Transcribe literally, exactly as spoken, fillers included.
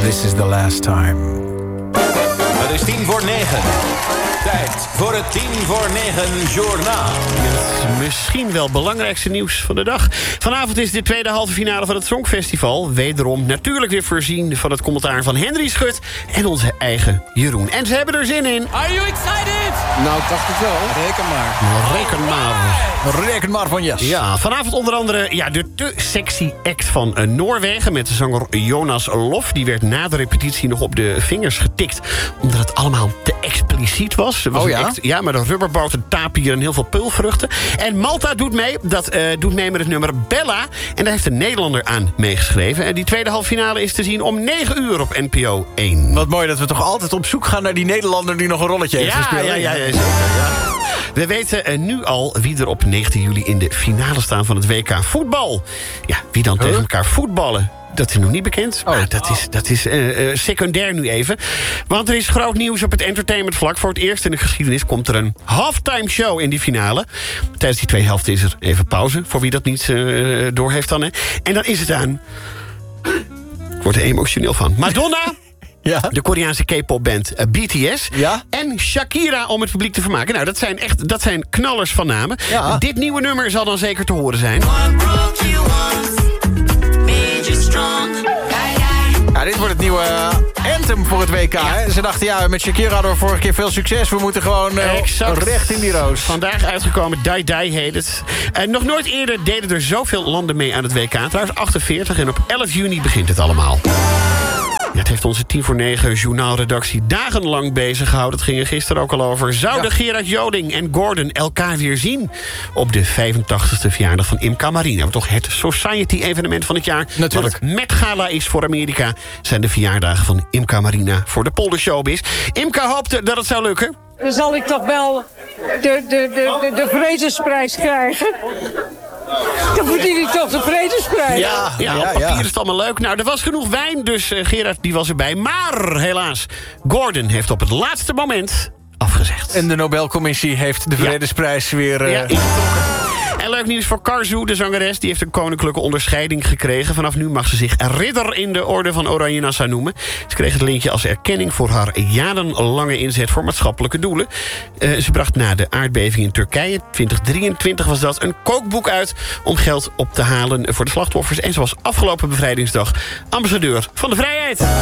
This is the last time. Het is tien voor negen. Tijd voor het tien voor negen journaal. Het misschien wel belangrijkste nieuws van de dag. Vanavond is de tweede halve finale van het Songfestival. Wederom natuurlijk weer voorzien van het commentaar van Henry Schut en onze eigen Jeroen. En ze hebben er zin in. Are you excited? Nou, ik dacht het wel. Reken maar. Reken maar. Reken maar van yes. Ja, vanavond onder andere ja, de te sexy act van uh, Noorwegen met de zanger Jonas Lof. Die werd na de repetitie nog op de vingers getikt, omdat het allemaal te expliciet was. Er was oh een ja? act, ja, met een rubberboten, tapier en heel veel peulvruchten. En Malta doet mee, dat uh, doet mee met het nummer Bella. En daar heeft een Nederlander aan meegeschreven. En die tweede halve finale is te zien om negen uur op N P O één. Wat mooi dat we toch altijd op zoek gaan naar die Nederlander die nog een rolletje heeft Ja, gespeeld. ja, ja, ja, zeker. Ja. We weten uh, nu al wie er op negentien juli in de finale staan van het W K voetbal. Ja, wie dan Huh? tegen elkaar voetballen? Dat is nog niet bekend. Oh. Maar dat is, dat is uh, uh, secundair nu even. Want er is groot nieuws op het entertainmentvlak. Voor het eerst in de geschiedenis komt er een halftime show in die finale. Tijdens die twee helften is er even pauze. Voor wie dat niet uh, door heeft dan. Hè. En dan is het aan... Ik word er emotioneel van. Madonna... Ja? De Koreaanse K-popband uh, B T S. Ja? En Shakira om het publiek te vermaken. Nou, dat zijn echt dat zijn knallers van namen. Ja. Dit nieuwe nummer zal dan zeker te horen zijn. Ja, dit wordt het nieuwe anthem voor het W K. Hè? Ze dachten, ja, met Shakira hadden we vorige keer veel succes. We moeten gewoon uh, Exact. recht in die roos. Vandaag uitgekomen, Die Die heet het. En nog nooit eerder deden er zoveel landen mee aan het W K. Trouwens achtenveertig en op elf juni begint het allemaal. Ja, het heeft onze tien voor negen journaalredactie dagenlang bezig gehouden. Het ging er gisteren ook al over. Zouden ja. Gerard Joling en Gordon elkaar weer zien op de vijfentachtigste verjaardag van Imca Marina? Toch het Society-evenement van het jaar. Natuurlijk. Wat het Met Gala is voor Amerika, zijn de verjaardagen van Imca Marina voor de Polder Showbiz. Imca hoopte dat het zou lukken. Dan zal ik toch wel de, de, de, de, de vredesprijs krijgen. Dan verdien ik toch de vredesprijs. Ja, ja, ja, op papier ja. is het allemaal leuk. Nou, er was genoeg wijn, dus uh, Gerard die was erbij. Maar helaas, Gordon heeft op het laatste moment afgezegd. En de Nobelcommissie heeft de Vredesprijs ja. weer... Uh... Ja, ingetrokken. En leuk nieuws voor Karzu, de zangeres. Die heeft een koninklijke onderscheiding gekregen. Vanaf nu mag ze zich ridder in de orde van Oranje Nassau noemen. Ze kreeg het lintje als erkenning voor haar jarenlange inzet voor maatschappelijke doelen. Uh, ze bracht na de aardbeving in Turkije, twintig drieëntwintig was dat, een kookboek uit om geld op te halen voor de slachtoffers. En ze was afgelopen bevrijdingsdag ambassadeur van de vrijheid.